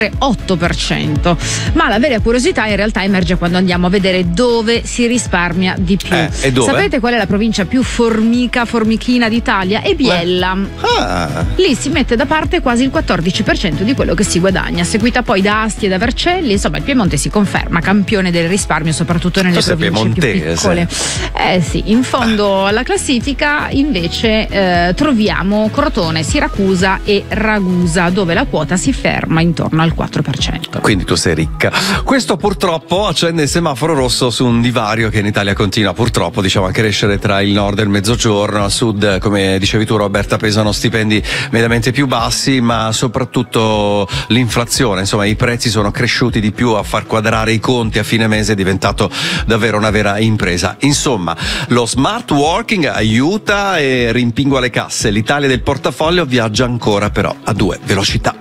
8%, ma la vera curiosità in realtà emerge quando andiamo a vedere dove si risparmia di più. E dove? Sapete qual è la provincia più formichina d'Italia? È Biella. Lì si mette da parte quasi il 14% di quello che si guadagna, seguita poi da Asti e da Vercelli. Insomma, il Piemonte si conferma campione del risparmio, soprattutto nelle province più piccole. Sì, in fondo alla classifica invece troviamo Crotone, Siracusa e Ragusa, dove la quota si ferma intorno al 4%. Quindi tu sei ricca. Questo purtroppo accende il semaforo rosso su un divario che in Italia continua purtroppo, diciamo, a crescere tra il nord e il mezzogiorno. Al sud, come dicevi tu Roberta, pesano stipendi mediamente più bassi, ma soprattutto l'inflazione, insomma i prezzi sono cresciuti di più, a far quadrare i conti a fine mese è diventato davvero una vera impresa. Insomma, lo smart working aiuta e rimpingua le casse. L'Italia del portafoglio viaggia ancora però a 2 velocità.